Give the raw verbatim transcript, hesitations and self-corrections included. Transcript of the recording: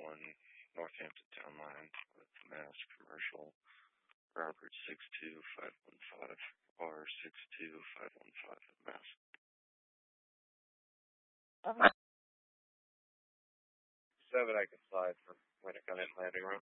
one, Northampton Town Line with Mass Commercial, Robert six two five one five, R six two five one five at Mass. Seven, I can slide from Winnicott Landing Road.